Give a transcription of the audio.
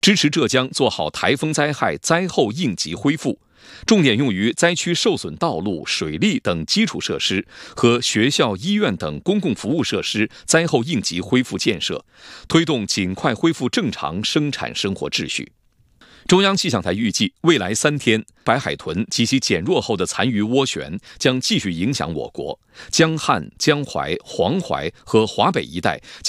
支持浙江做好台风灾害灾后应急恢复，重点用于灾区受损道路、水利等基础设施和学校、医院等公共服务设施灾后应急恢复建设，推动尽快恢复正常生产生活秩序。中央气象台预计，未来3天，白海豚及其减弱后的残余涡旋将继续影响我国，江汉、江淮、黄淮和华北一带